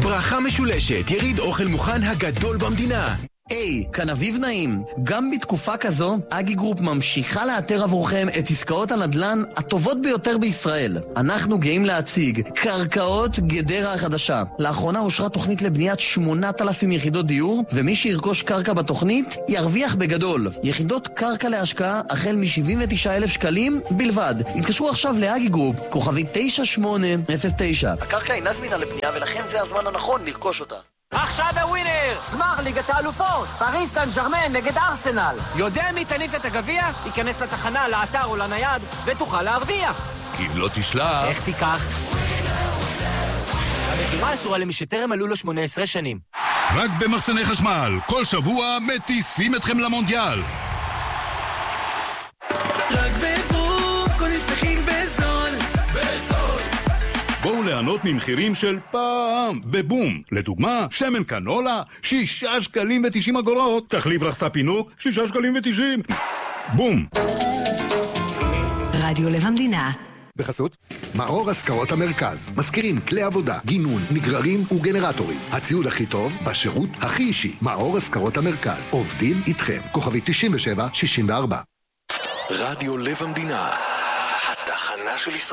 ברכה משולשת, יריד אוכל מוכן הגדול במדינה. היי, כאן אביב נעים. גם בתקופה כזו, אגי גרופ ממשיכה לאתר עבורכם את עסקאות הנדל"ן הטובות ביותר בישראל. אנחנו גאים להציג קרקעות גדרה החדשה. לאחרונה אושרה תוכנית לבניית 8,000 יחידות דיור, ומי שירכוש קרקע בתוכנית ירוויח בגדול. יחידות קרקע להשקעה החל מ-79,000 שקלים בלבד. התקשרו עכשיו לאגי גרופ, כוכבי 9809. הקרקע אינה זמינה לבנייה ולכן זה הזמן הנכון לרכוש אותה. עכשיו בווינר! גמר ליגת האלופות! פריס סן ז'רמן נגד ארסנל! יודע מי תניף את הגביע? ייכנס לתחנה, לאתר או לנייד ותוכל להרוויח! כי אם לא תשלח... איך תיקח? המחירה אסורה למי שטרם מלאו לו 18 שנים. רק במחסני חשמל, כל שבוע מטיסים אתכם למונדיאל. רק בבום, קונים שמחים בזול. בזול. בואו ליהנות ממחירים של פעם בבום. לדוגמה, שמן קנולה, 6 שקלים ו90 אגורות. תחליף רחסה פינוק, 6 שקלים ו90. בום. רדיו לב המדינה. בחסות מאור השכרות המרכז. מזכירים כלי עבודה, גינון, נגררים וגנרטורים. הציוד הכי טוב בשירות הכי אישי. מאור השכרות המרכז. עובדים איתכם. כוכבי 97-64. רדיו לב המדינה, התחנה של ישראל.